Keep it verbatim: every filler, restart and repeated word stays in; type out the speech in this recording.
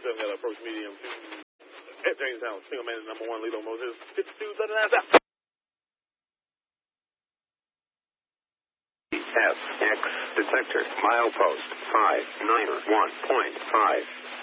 seven got approach medium at Jamestown. Single man number one, Lilo Moses, fifty-two thirty-nine. F X detector milepost five nine one point five.